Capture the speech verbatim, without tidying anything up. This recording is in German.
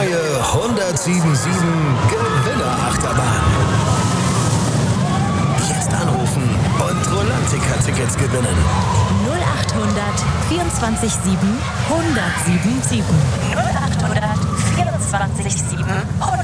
neue hundertsiebundsiebzig Gewinner-Achterbahn. Jetzt anrufen und Rolantica-Tickets gewinnen. null achthundert vierundzwanzig sieben hundertsieben sieben. null achthundert vierundzwanzig sieben